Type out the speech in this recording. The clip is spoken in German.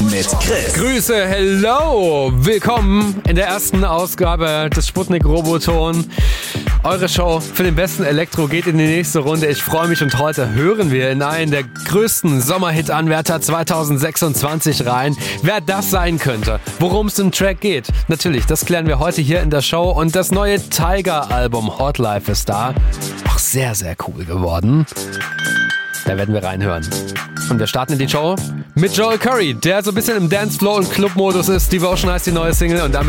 mit Chris. Grüße, hello, willkommen in der ersten Ausgabe des Sputnik Roboton. Eure Show für den besten Elektro geht in die nächste Runde. Ich freue mich und heute hören wir in einen der größten Sommerhit-Anwärter 2026 rein. Wer das sein könnte, worum es im Track geht. Natürlich, das klären wir heute hier in der Show und das neue Tiger-Album Hot Life ist da. Auch sehr, sehr cool geworden. Da werden wir reinhören. Und wir starten in die Show mit Joel Curry, der so ein bisschen im Dance-Floor- und Club-Modus ist. Devotion heißt die neue Single und damit